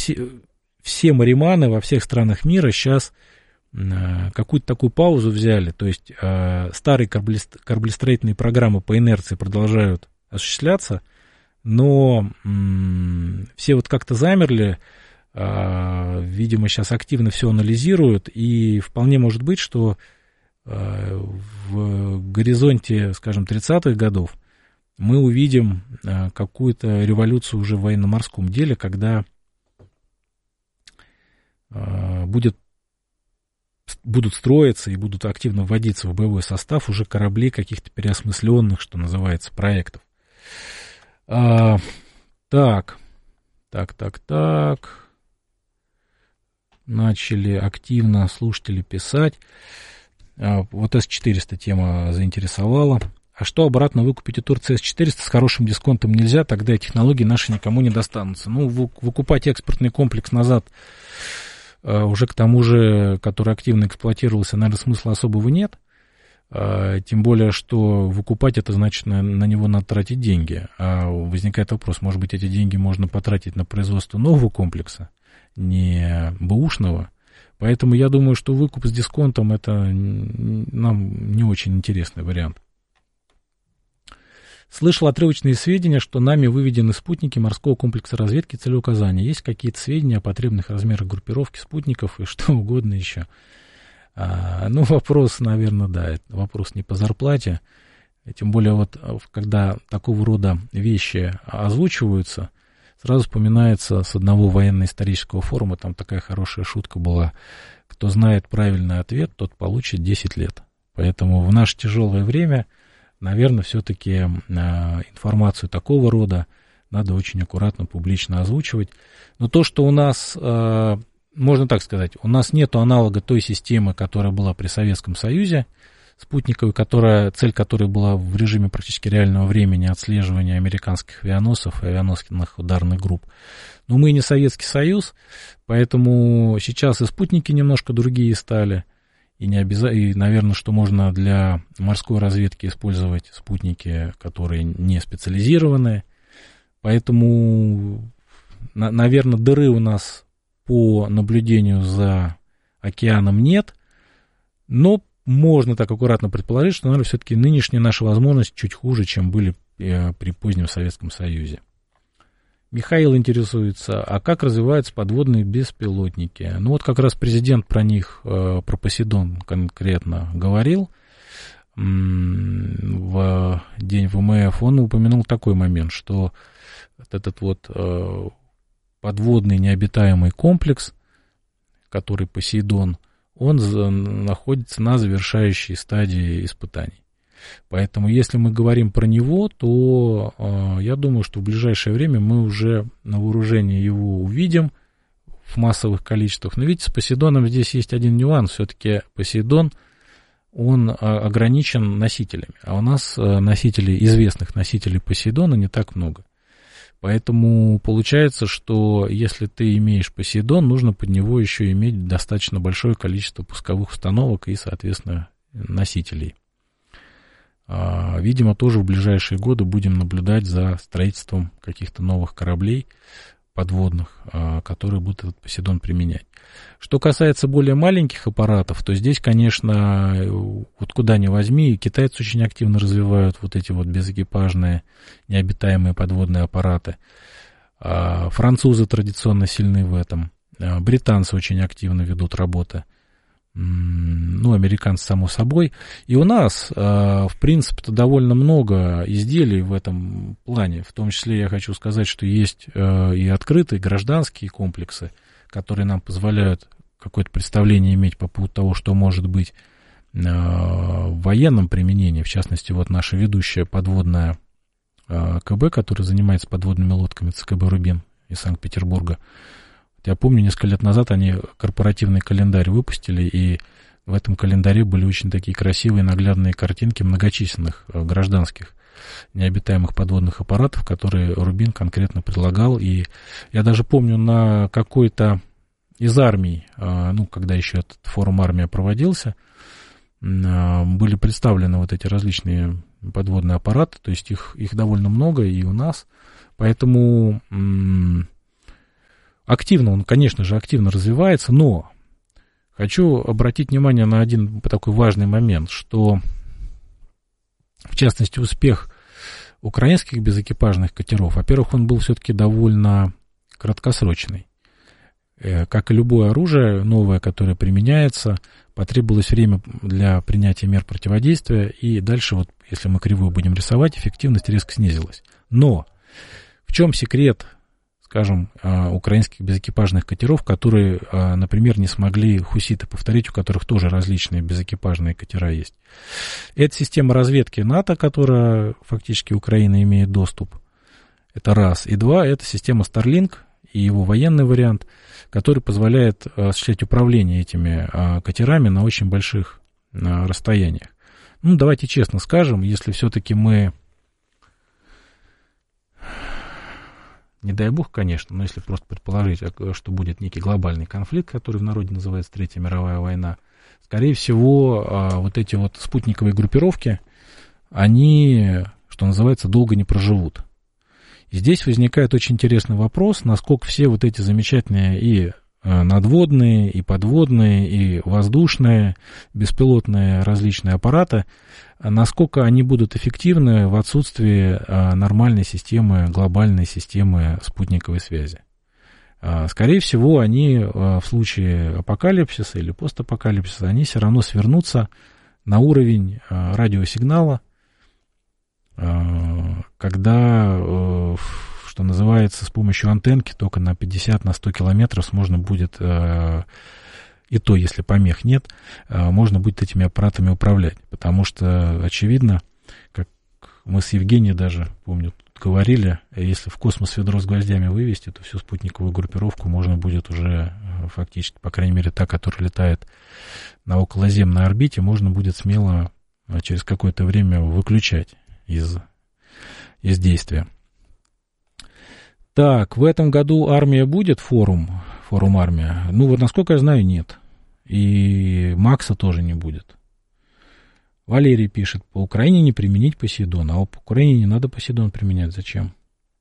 все мариманы во всех странах мира сейчас какую-то такую паузу взяли, то есть старые кораблестроительные программы по инерции продолжают осуществляться, но все вот как-то замерли, видимо, сейчас активно все анализируют, и вполне может быть, что в горизонте, скажем, 30-х годов мы увидим какую-то революцию уже в военно-морском деле, когда будут строиться и будут активно вводиться в боевой состав уже корабли каких-то переосмысленных, что называется, проектов. Так. Начали активно слушатели писать. Вот С-400 тема заинтересовала. А что обратно выкупить у Турции С-400 с хорошим дисконтом нельзя, тогда и технологии наши никому не достанутся. Ну, выкупать экспортный комплекс назад уже к тому же, который активно эксплуатировался, наверное, смысла особого нет. Тем более, что выкупать это значит, на него надо тратить деньги. А возникает вопрос, может быть, эти деньги можно потратить на производство нового комплекса, не бэушного. Поэтому я думаю, что выкуп с дисконтом это нам не очень интересный вариант. Слышал отрывочные сведения, что нами выведены спутники морского комплекса разведки целеуказания. Есть какие-то сведения о потребных размерах группировки спутников и что угодно еще. Ну, вопрос, наверное, да, вопрос не по зарплате. Тем более, вот когда такого рода вещи озвучиваются, сразу вспоминается с одного военно-исторического форума, там такая хорошая шутка была: кто знает правильный ответ, тот получит 10 лет. Поэтому в наше тяжелое время, наверное, все-таки информацию такого рода надо очень аккуратно, публично озвучивать. Но то, что у нас, можно так сказать, у нас нет аналога той системы, которая была при Советском Союзе, спутниковой, цель которой была в режиме практически реального времени отслеживания американских авианосцев и авианосных ударных групп. Но мы не Советский Союз, поэтому сейчас и спутники немножко другие стали. И, наверное, что можно для морской разведки использовать спутники, которые не специализированные. Поэтому, наверное, дыры у нас по наблюдению за океаном нет. Но можно так аккуратно предположить, что, наверное, все-таки нынешние наши возможности чуть хуже, чем были при позднем Советском Союзе. Михаил интересуется, а как развиваются подводные беспилотники? Ну вот как раз президент про них, про Посейдон конкретно говорил в день ВМФ. Он упомянул такой момент, что этот вот подводный необитаемый комплекс, который Посейдон, он находится на завершающей стадии испытаний. Поэтому, если мы говорим про него, то я думаю, что в ближайшее время мы уже на вооружении его увидим в массовых количествах. Но видите, с Посейдоном здесь есть один нюанс. Все-таки Посейдон, он ограничен носителями. А у нас известных носителей Посейдона не так много. Поэтому получается, что если ты имеешь Посейдон, нужно под него еще иметь достаточно большое количество пусковых установок и, соответственно, носителей. Видимо, тоже в ближайшие годы будем наблюдать за строительством каких-то новых кораблей подводных, которые будут этот Посейдон применять. Что касается более маленьких аппаратов, то здесь, конечно, вот куда ни возьми, китайцы очень активно развивают вот эти вот безэкипажные необитаемые подводные аппараты. Французы традиционно сильны в этом. Британцы очень активно ведут работы. Ну, американцы, само собой. И у нас, в принципе-то, довольно много изделий в этом плане. В том числе я хочу сказать, что есть и открытые гражданские комплексы, которые нам позволяют какое-то представление иметь по поводу того, что может быть в военном применении. В частности, вот наша ведущая подводная КБ, которая занимается подводными лодками, ЦКБ «Рубин» из Санкт-Петербурга. Я помню, несколько лет назад они корпоративный календарь выпустили, и в этом календаре были очень такие красивые наглядные картинки многочисленных гражданских необитаемых подводных аппаратов, которые Рубин конкретно предлагал. И я даже помню, на какой-то из армий, ну, когда еще этот форум «Армия» проводился, были представлены вот эти различные подводные аппараты, то есть их довольно много и у нас. Поэтому активно, он, конечно же, активно развивается, но хочу обратить внимание на один такой важный момент, что, в частности, успех украинских безэкипажных катеров, во-первых, он был все-таки довольно краткосрочный. Как и любое оружие новое, которое применяется, потребовалось время для принятия мер противодействия, и дальше, вот, если мы кривую будем рисовать, эффективность резко снизилась. Но в чем секрет, скажем, украинских безэкипажных катеров, которые, например, не смогли хуситы повторить, у которых тоже различные безэкипажные катера есть? Это система разведки НАТО, которая фактически Украина имеет доступ. Это раз. И два, это система Starlink и его военный вариант, который позволяет осуществлять управление этими катерами на очень больших расстояниях. Ну, давайте честно скажем, если все-таки мы, не дай бог, конечно, но если просто предположить, что будет некий глобальный конфликт, который в народе называется Третья мировая война, скорее всего, вот эти вот спутниковые группировки, они, что называется, долго не проживут. И здесь возникает очень интересный вопрос, насколько все вот эти замечательные и надводные, и подводные, и воздушные, беспилотные различные аппараты, насколько они будут эффективны в отсутствии нормальной системы, глобальной системы спутниковой связи. Скорее всего, они в случае апокалипсиса или постапокалипсиса, они все равно свернутся на уровень радиосигнала, когда, что называется, с помощью антенки только на 50-100 километров можно будет, и то, если помех нет, можно будет этими аппаратами управлять. Потому что, очевидно, как мы с Евгением даже, помню, говорили, если в космос ведро с гвоздями вывести, то всю спутниковую группировку можно будет уже фактически, по крайней мере, та, которая летает на околоземной орбите, можно будет смело через какое-то время выключать из действия. Так, в этом году армия будет, форум армия? Ну, вот насколько я знаю, нет. И Макса тоже не будет. Валерий пишет, по Украине не применить Посейдон. А по Украине не надо Посейдон применять. Зачем?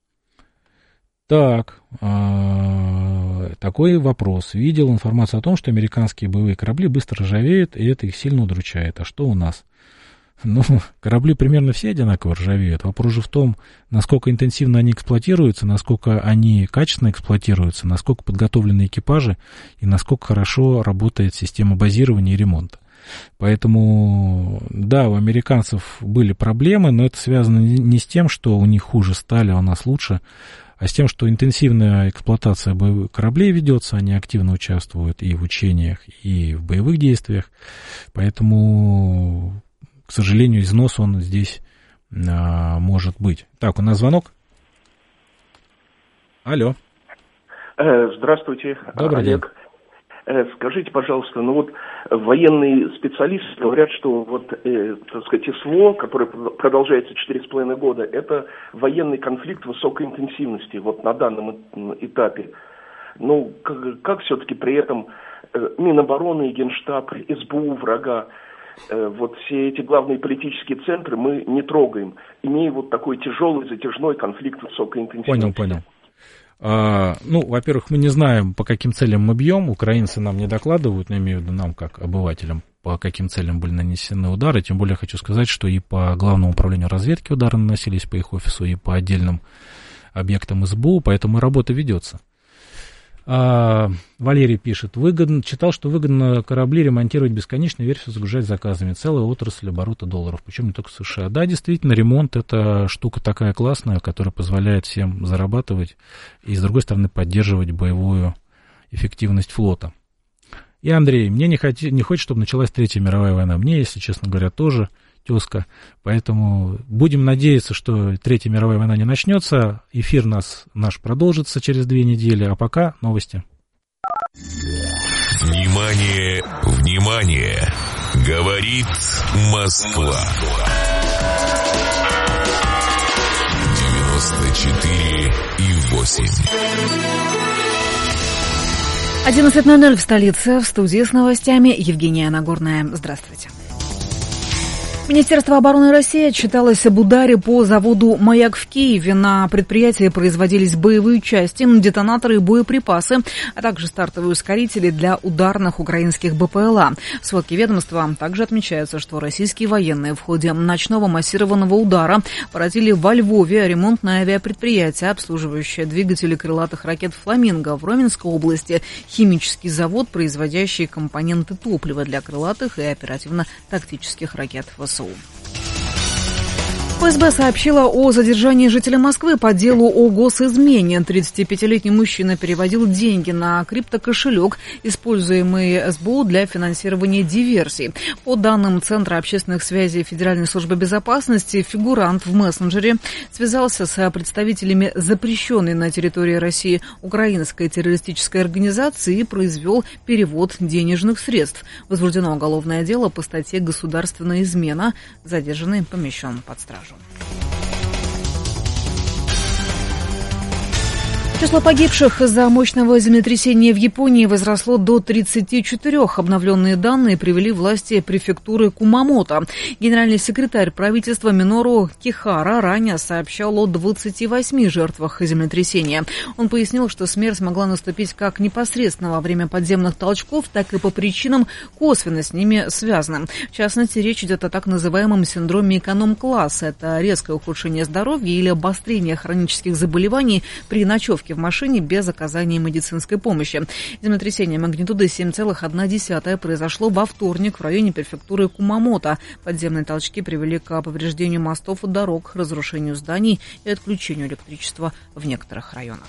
Так, такой вопрос. Видел информацию о том, что американские боевые корабли быстро ржавеют, и это их сильно удручает. А что у нас? Ну, корабли примерно все одинаково ржавеют. Вопрос же в том, насколько интенсивно они эксплуатируются, насколько они качественно эксплуатируются, насколько подготовлены экипажи и насколько хорошо работает система базирования и ремонта. Поэтому, да, у американцев были проблемы, но это связано не с тем, что у них хуже стали, а у нас лучше, а с тем, что интенсивная эксплуатация боевых кораблей ведется, они активно участвуют и в учениях, и в боевых действиях. Поэтому, к сожалению, износ он здесь может быть. Так, у нас звонок. Алло. Здравствуйте, Добрый Олег. день. Скажите, пожалуйста, ну вот военные специалисты говорят, что вот, так сказать, СВО, который продолжается 4,5 года, это военный конфликт высокой интенсивности, вот на данном этапе. Ну, как все-таки при этом Минобороны и Генштаб, СБУ врага, вот все эти главные политические центры мы не трогаем, имея вот такой тяжелый, затяжной конфликт высокой интенсивности. Понял. Ну, во-первых, мы не знаем, по каким целям мы бьем. Украинцы нам не докладывают, я имею в виду нам, как обывателям, по каким целям были нанесены удары. Тем более хочу сказать, что и по Главному управлению разведки удары наносились по их офису, и по отдельным объектам СБУ, поэтому работа ведется. Валерий пишет, читал, что выгодно корабли ремонтировать бесконечно, верфи загружать заказами. Целая отрасль оборота долларов, причем не только в США. Да, действительно, ремонт — это штука такая классная, которая позволяет всем зарабатывать и, с другой стороны, поддерживать боевую эффективность флота. И Андрей, мне не хочется, чтобы началась Третья мировая война. Мне, если честно говоря, тоже тезка. Поэтому будем надеяться, что Третья мировая война не начнется. Эфир наш продолжится через 2 недели. А пока новости. Внимание, внимание! Говорит Москва. 94,8. 11:00 в столице. В студии с новостями Евгения Нагорная. Здравствуйте. Министерство обороны России отчиталось об ударе по заводу «Маяк» в Киеве. На предприятии производились боевые части, детонаторы и боеприпасы, а также стартовые ускорители для ударных украинских БПЛА. В сводке ведомства также отмечается, что российские военные в ходе ночного массированного удара поразили во Львове ремонтное авиапредприятие, обслуживающее двигатели крылатых ракет «Фламинго», в Роменской области химический завод, производящий компоненты топлива для крылатых и оперативно-тактических ракет ВСУ. ФСБ сообщила о задержании жителя Москвы по делу о госизмене. 35-летний мужчина переводил деньги на криптокошелек, используемый СБУ для финансирования диверсий. По данным Центра общественных связей Федеральной службы безопасности, фигурант в мессенджере связался с представителями запрещенной на территории России украинской террористической организации и произвел перевод денежных средств. Возбуждено уголовное дело по статье «Государственная измена». Задержанный помещен под стражу. Число погибших из-за мощного землетрясения в Японии возросло до 34. Обновленные данные привели власти префектуры Кумамото. Генеральный секретарь правительства Минору Кихара ранее сообщал о 28 жертвах землетрясения. Он пояснил, что смерть могла наступить как непосредственно во время подземных толчков, так и по причинам, косвенно с ними связанным. В частности, речь идет о так называемом синдроме эконом-класса. Это резкое ухудшение здоровья или обострение хронических заболеваний при ночевке в машине без оказания медицинской помощи. Землетрясение магнитудой 7,1 произошло во вторник в районе префектуры Кумамото. Подземные толчки привели к повреждению мостов и дорог, разрушению зданий и отключению электричества в некоторых районах.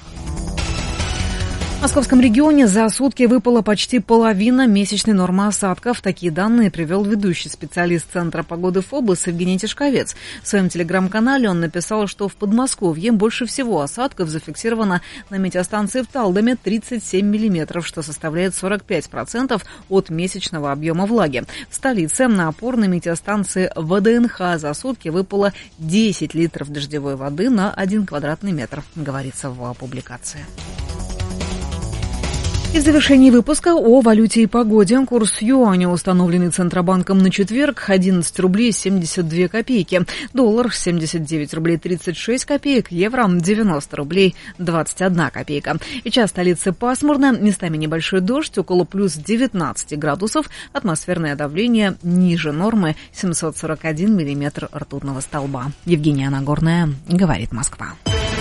В московском регионе за сутки выпала почти половина месячной нормы осадков. Такие данные привел ведущий специалист Центра погоды ФОБОС Евгений Тишковец. В своем телеграм-канале он написал, что в Подмосковье больше всего осадков зафиксировано на метеостанции в Талдоме 37 миллиметров, что составляет 45% от месячного объема влаги. В столице на опорной метеостанции ВДНХ за сутки выпало 10 литров дождевой воды на 1 квадратный метр, говорится в публикации. И в завершении выпуска о валюте и погоде. Курс юаня, установленный Центробанком на четверг, 11 рублей 72 копейки. Доллар 79 рублей 36 копеек. Евро 90 рублей 21 копейка. Сейчас в столице пасмурно, местами небольшой дождь, около плюс 19 градусов. Атмосферное давление ниже нормы 741 миллиметр ртутного столба. Евгения Нагорная, говорит Москва.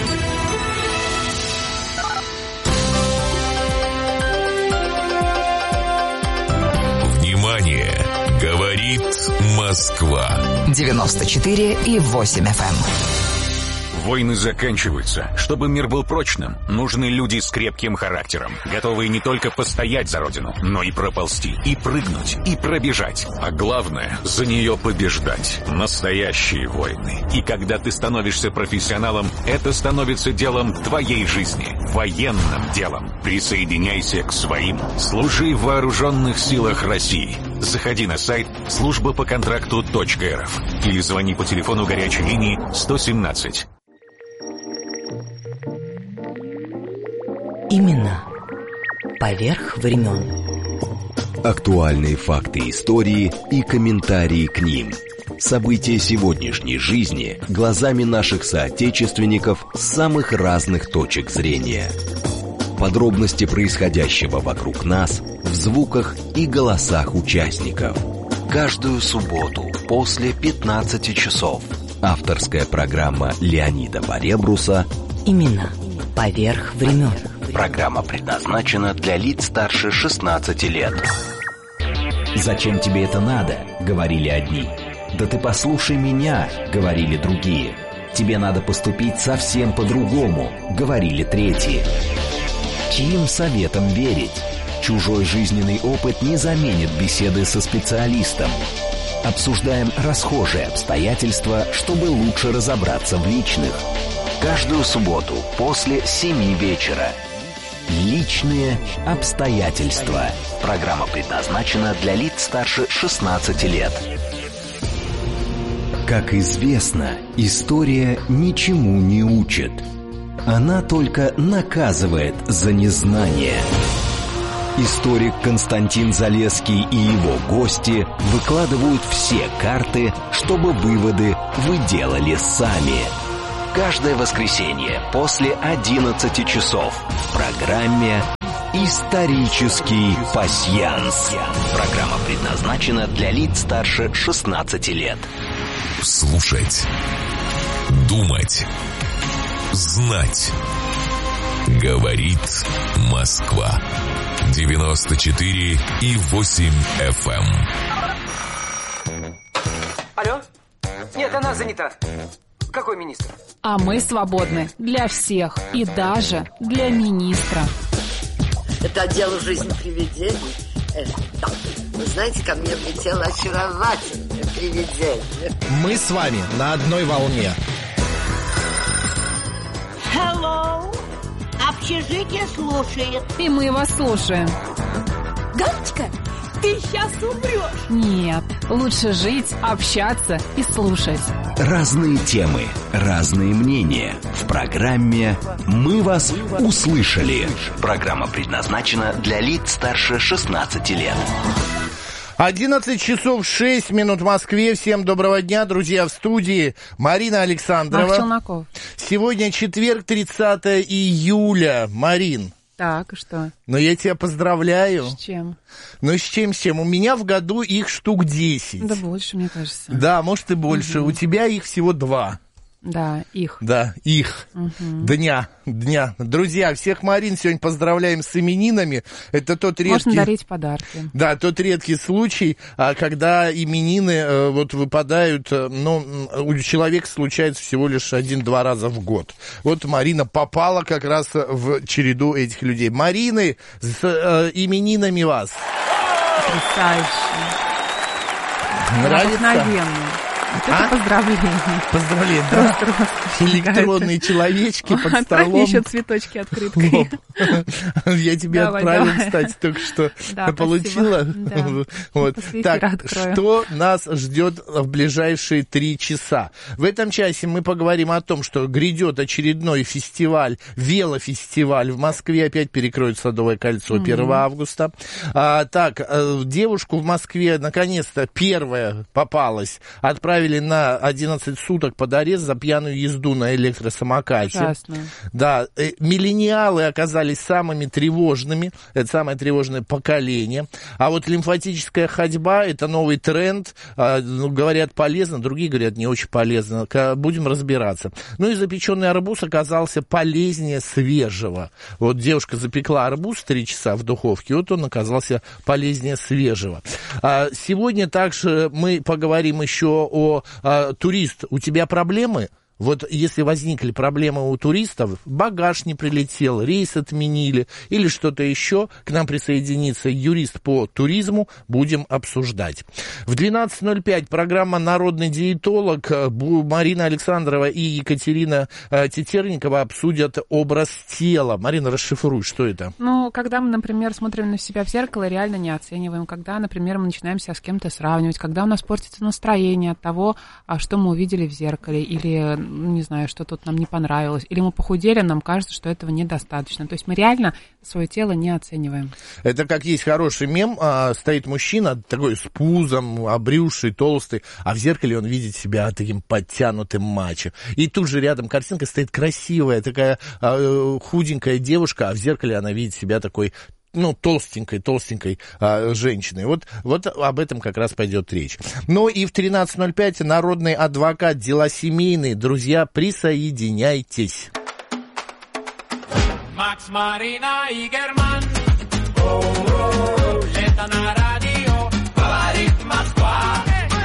Говорит Москва. 94,8 FM. Войны заканчиваются. Чтобы мир был прочным, нужны люди с крепким характером, готовые не только постоять за родину, но и проползти, и прыгнуть, и пробежать. А главное, за нее побеждать. Настоящие войны. И когда ты становишься профессионалом, это становится делом твоей жизни. Военным делом. Присоединяйся к своим. Служи в вооруженных силах России. Заходи на сайт службапоконтракту.рф или звони по телефону горячей линии 117. Именно поверх времен. Актуальные факты истории и комментарии к ним. События сегодняшней жизни глазами наших соотечественников с самых разных точек зрения. Подробности происходящего вокруг нас в звуках и голосах участников. Каждую субботу после 15 часов. Авторская программа Леонида Баребруса Именно поверх времен. Программа предназначена для лиц старше 16 лет. «Зачем тебе это надо?» — говорили одни. «Да ты послушай меня!» — говорили другие. «Тебе надо поступить совсем по-другому!» — говорили третьи. Чьим советам верить? Чужой жизненный опыт не заменит беседы со специалистом. Обсуждаем расхожие обстоятельства, чтобы лучше разобраться в личных. Каждую субботу после 7 вечера. Личные обстоятельства. Программа предназначена для лиц старше 16 лет. Как известно, история ничему не учит. Она только наказывает за незнание. Историк Константин Залесский и его гости выкладывают все карты, чтобы выводы вы делали сами. Каждое воскресенье после 11 часов в программе «Исторический пасьянс». Программа предназначена для лиц старше 16 лет. Слушать, думать, знать. Говорит Москва. 94,8 FM. Алло? Нет, она занята. Какой министр? А мы свободны для всех и даже для министра. Это отдел «Жизнь привидений». Да. Вы знаете, ко мне влетело очаровательное привидение. Мы с вами на одной волне. Hello. Общежитие слушает. И мы вас слушаем. Галочка, ты сейчас умрешь. Нет, лучше жить, общаться и слушать. Разные темы, разные мнения. В программе «Мы вас услышали». Программа предназначена для лиц старше 16 лет. 11 часов 6 минут в Москве. Всем доброго дня, друзья, в студии Марина Александрова. Марк Челноков. Сегодня четверг, 30 июля. Марин. Так, что? Ну, я тебя поздравляю. С чем? Ну, с чем? У меня в году их штук 10. Да больше, мне кажется. Да, может и больше. У тебя их всего 2. Да, их. Да, их. Дня. Друзья, всех Марин сегодня поздравляем с именинами. Это тот редкий... Можно дарить подарки. Да, тот редкий случай, когда именины вот выпадают, но у человека случается всего лишь 1-2 раза в год. Вот Марина попала как раз в череду этих людей. Марины, с именинами вас. Потрясающе. Нравится? Вот это поздравление. Поздравление, да. Электронные человечки под столом. Отправь мне еще цветочки открыткой. Я тебе отправил, кстати, только что. Получила? Вот. Так, что нас ждет в ближайшие 3 часа? В этом часе мы поговорим о том, что грядет очередной фестиваль, велофестиваль в Москве. Опять перекроют Садовое кольцо 1 августа. Так, девушку в Москве наконец-то первая попалась. Отправили на 11 суток под арест за пьяную езду на электросамокате. Ужасно. Да, миллениалы оказались самыми тревожными. Это самое тревожное поколение. А вот лимфатическая ходьба — это новый тренд. Говорят, полезно, другие говорят, не очень полезно. Будем разбираться. Ну и запеченный арбуз оказался полезнее свежего. Вот девушка запекла арбуз 3 часа в духовке, вот он оказался полезнее свежего. Сегодня также мы поговорим еще о турист. У тебя проблемы? Вот если возникли проблемы у туристов, багаж не прилетел, рейс отменили или что-то еще, к нам присоединится юрист по туризму, будем обсуждать. В 12:05 программа «Народный диетолог». Марина Александрова и Екатерина Тетерникова обсудят образ тела. Марина, расшифруй, что это? Ну, когда мы, например, смотрим на себя в зеркало, реально не оцениваем. Когда, например, мы начинаем себя с кем-то сравнивать, когда у нас портится настроение от того, что мы увидели в зеркале, или не знаю, что тут нам не понравилось, или мы похудели, нам кажется, что этого недостаточно. То есть мы реально свое тело не оцениваем. Это как есть хороший мем, стоит мужчина такой с пузом, обрюзший, толстый, а в зеркале он видит себя таким подтянутым мачо. И тут же рядом картинка стоит красивая, такая худенькая девушка, а в зеркале она видит себя такой, ну, толстенькой женщиной. Вот об этом как раз пойдет речь. Ну и в 13:05 народный адвокат, дела семейные. Друзья, присоединяйтесь. Макс, Марина и Герман. Это на радио. Говорит Москва.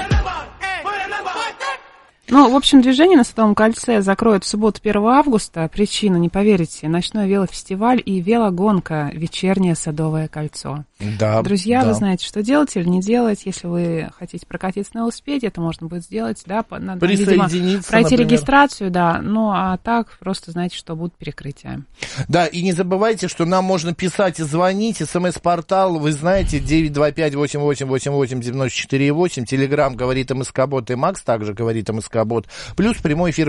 Ну, в общем, движение на Садовом кольце закроют в субботу 1 августа. Причина, не поверите, ночной велофестиваль и велогонка «Вечернее Садовое кольцо». Да, друзья, да. Вы знаете, что делать или не делать. Если вы хотите прокатиться на велосипеде, это можно будет сделать, да, надо, видимо, пройти регистрацию, да, ну, а так просто знаете, что будут перекрытия. Да, и не забывайте, что нам можно писать и звонить, СМС-портал, вы знаете, 925-8888-94-8, Телеграм говорит МСК-бот, и Макс также говорит МСК-бот. работ. Плюс прямой эфир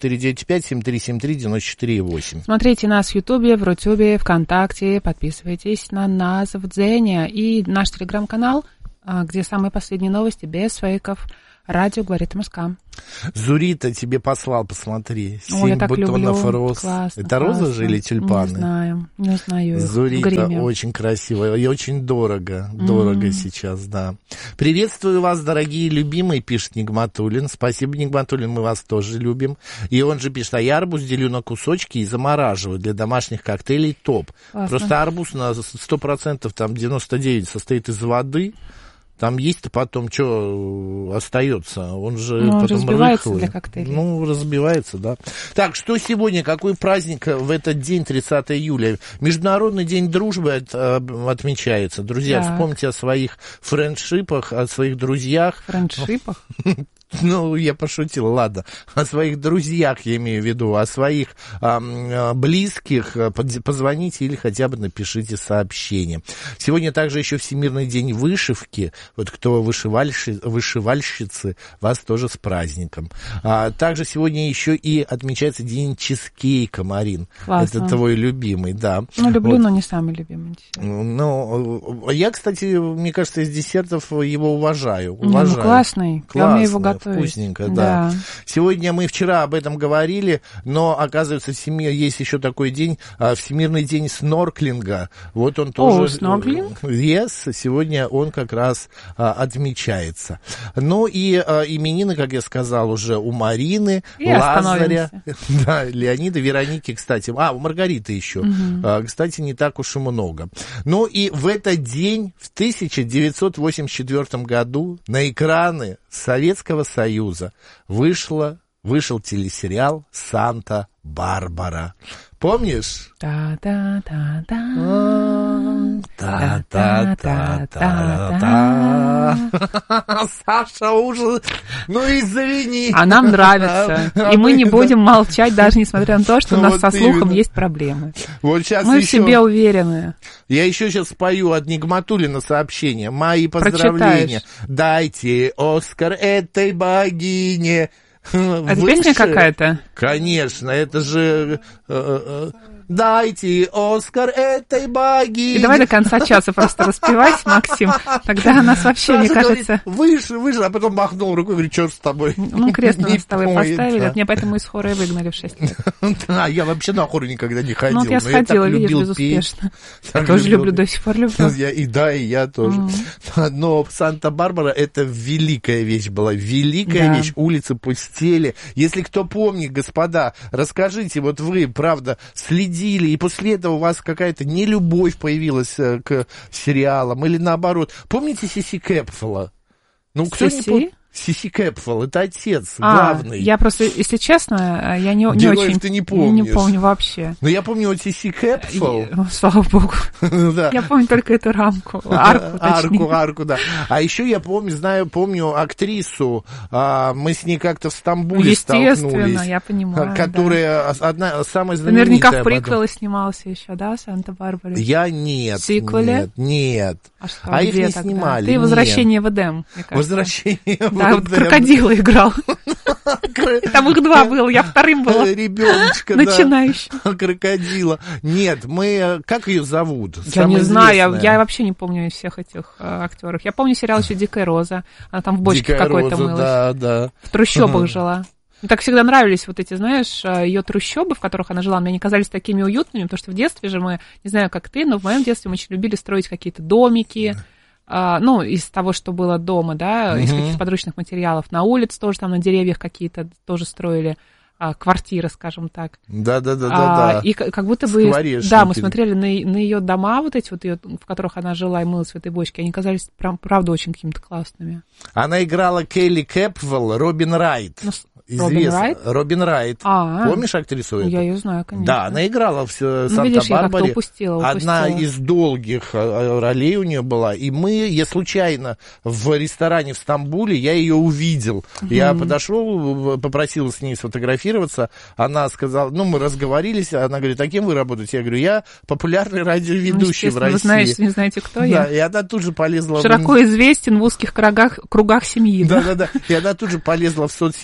8495-7373-94,8. Смотрите нас в Ютубе, в Рутюбе, ВКонтакте, подписывайтесь на нас в Дзене и наш телеграм-канал, где самые последние новости без фейков. Радио «Говорит Москва». Зурита тебе послал, посмотри. 7 я так бутонов люблю. роз. Классно, это розы же или тюльпаны? Не знаю. Зурита очень красивая и очень дорого. Дорого сейчас, да. Приветствую вас, дорогие любимые, пишет Нигматуллин. Спасибо, Нигматуллин, мы вас тоже любим. И он же пишет, а я арбуз делю на кусочки и замораживаю для домашних коктейлей, топ. Классно. Просто арбуз на 100%, там 99% состоит из воды. Там есть-то потом что остается? Он же потом разбивается рыхлый. для коктейлей. Разбивается, да. Так, что сегодня? Какой праздник в этот день, 30 июля? Международный день дружбы отмечается. Друзья, вспомните о своих френдшипах, о своих друзьях. Френдшипах? Я пошутил, ладно. О своих друзьях, я имею в виду, о своих близких. Позвоните или хотя бы напишите сообщение. Сегодня также еще Всемирный день вышивки. Вот кто вышивальщицы, вас тоже с праздником. Также сегодня еще и отмечается день чизкейка, Марин. Классно. Это твой любимый, да. Люблю, но не самый любимый. Я, кстати, мне кажется, из десертов его уважаю. Классный. Я умею его готовить. Вкусненько, да. Сегодня мы вчера об этом говорили, но, оказывается, в семье есть еще такой день, Всемирный день снорклинга. Вот он тоже... снорклинг? Yes, сегодня он как раз отмечается. Ну и именины, как я сказал, уже у Марины, и Лазаря, да, Леонида, Вероники, кстати. У Маргариты еще. Кстати, не так уж и много. Ну и в этот день, в 1984 году, на экраны Советского Союза вышел телесериал «Санта-Барбара». Помнишь? Саша, ужас. Извини. А нам нравится. И мы не будем молчать, даже несмотря на то, что у нас со слухом есть проблемы. Вот сейчас мы в себе уверены. Я еще сейчас спою от Нигматуллина сообщение. Мои поздравления. Дайте Оскар этой богине. Это песня какая-то? Конечно, это же... Дайте Оскар этой богине. И давай до конца часа просто распевать, Максим. Тогда нас вообще, мне кажется... Говорит, выше, а потом махнул рукой, говорит, черт с тобой. Крест мы с тобой поставили. Да. Меня поэтому из хора и выгнали в 6 лет. Да, я вообще на хор никогда не ходил. Я сходила, видишь, безуспешно. Я тоже люблю, до сих пор люблю. И я тоже. Но Санта-Барбара — это великая вещь была. Великая вещь. Улицы пустели. Если кто помнит, господа, расскажите, вот вы, правда, следили, и после этого у вас какая-то нелюбовь появилась к сериалам, или наоборот. Помните Сиси Кэпфелла? Кто не помнит? Сиси Кэпфелл, это отец главный. Я просто, если честно, я не очень... ты не помнишь. Не помню вообще. Но я помню вот Сиси Кэпфелл. Слава богу. Я помню только эту рамку. Арку, да. А еще я помню актрису. Мы с ней как-то в Стамбуле столкнулись. Естественно, я понимаю. Которая одна самая знаменитая. Наверняка в приквеле снимался еще, да, Санта-Барбара? Я нет. В сиквеле? Нет. А их не снимали. Ты «Возвращение в Эдем», мне кажется. «Возвращение в Эдем». Да, вот крокодила играл. Там их два было, я вторым была. Ребеночка, начинающий. Крокодила. Нет, как ее зовут? Я не знаю, я вообще не помню всех этих актеров. Я помню сериал еще «Дикая роза». Она там в бочке какой-то мылась. Да. В трущобах жила. Мне так всегда нравились вот эти, знаешь, ее трущобы, в которых она жила. Мне они казались такими уютными, потому что в детстве же мы, не знаю, как ты, но в моем детстве мы очень любили строить какие-то домики, из того, что было дома, да, из каких-то подручных материалов. На улице тоже там на деревьях какие-то тоже строили квартиры, скажем так. Да. И как будто бы... Да, мы смотрели на ее дома, вот эти вот, в которых она жила и мылась в этой бочке. Они казались, правда, очень какими-то классными. Она играла Келли Кэпфелл, Робин Райт. Робин Райт. Помнишь актрису эту? Я ее знаю, конечно. Да, она играла в Санта-Барбаре. Упустила. Одна из долгих ролей у нее была. И я случайно в ресторане в Стамбуле, я ее увидел. Я подошел, попросил с ней сфотографироваться. Она сказала, мы разговорились. Она говорит, а кем вы работаете? Я говорю, я популярный радиоведущий в России. Вы знаете, кто я? Да, и она тут же полезла... Широко известен в узких кругах семьи. Да. И она тут же полезла в соцсети одну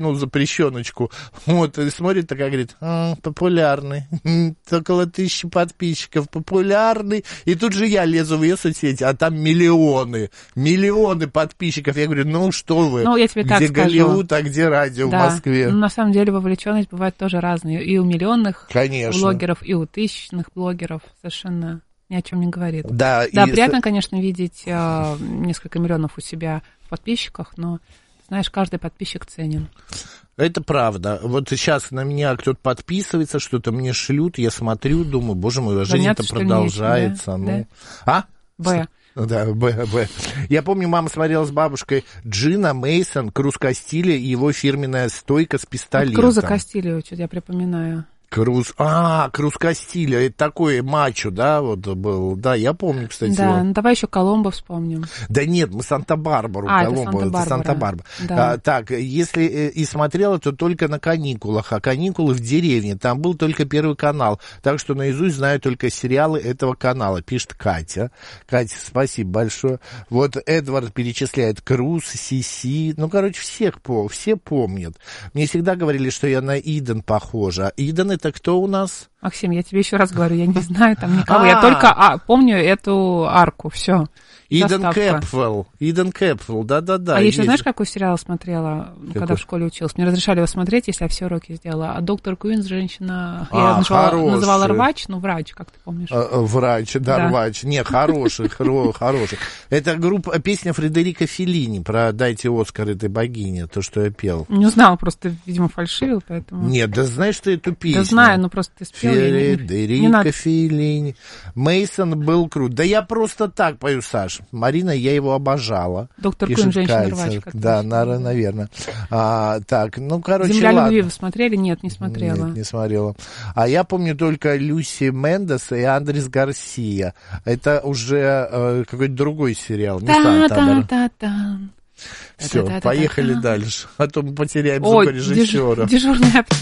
ну, запрещеночку. Вот, и смотрит такая, говорит, популярный, около 1000 подписчиков, популярный. И тут же я лезу в ее соцсети, а там миллионы подписчиков. Я говорю, ну что вы, я тебе где Голливуд, а где радио в Москве? На самом деле вовлеченность бывает тоже разная. И у миллионных блогеров, и у тысячных блогеров. Совершенно ни о чем не говорит. Да, приятно, конечно, видеть несколько миллионов у себя в подписчиках, но, знаешь, каждый подписчик ценен. Это правда. Вот сейчас на меня кто-то подписывается, что-то мне шлют, я смотрю, думаю, боже мой, жизнь-то продолжается. Нечего, да? Б. Да, Б. Я помню, мама смотрела с бабушкой Джина Мейсон, Круз Кастильо и его фирменная стойка с пистолетом. Вот Круза Кастильо, что-то я припоминаю. Круз Кастильо, это такой мачо, да, вот был, да, я помню, кстати. Да, ну давай еще Коломбо вспомним. Да нет, мы Санта-Барбару, Коломбо, это Санта-Барбара. Да. Так, если и смотрела, то только на каникулах, а каникулы в деревне, там был только Первый канал, так что наизусть знаю только сериалы этого канала, пишет Катя. Катя, спасибо большое. Вот Эдвард перечисляет Круз, Сиси, ну, короче, все помнят. Мне всегда говорили, что я на Иден похожа. Иден это кто у нас? Максим, я тебе еще раз говорю, я не знаю там никого. Я только помню эту арку, все. Иден Кэпфелл, да-да-да. А я еще знаешь, какой сериал смотрела, когда в школе училась? Мне разрешали его смотреть, если я все уроки сделала. А доктор Куинс, женщина, я называла рвач, врач, как ты помнишь? Врач, да, рвач. Не, хороший. Это песня Фредерико Феллини про «Дайте Оскар этой богине», то, что я пел. Не узнала, просто, видимо, фальшивил, поэтому... Нет, да знаешь, что эту песню? Да знаю, но просто ты спел. Фредерико Феллини. Мейсон был крут. Да я просто так пою, Саш. Марина, я его обожала. Доктор Куин, женщина-рвач. Да, наверное. Так, ну, короче, «Земля любви» вы смотрели? Нет, не смотрела. Нет, не смотрела. А я помню только Люси Мендес и Андрес Гарсия. Это уже какой-то другой сериал. Все, поехали дальше. А то мы потеряем звукорежиссера. Дежурная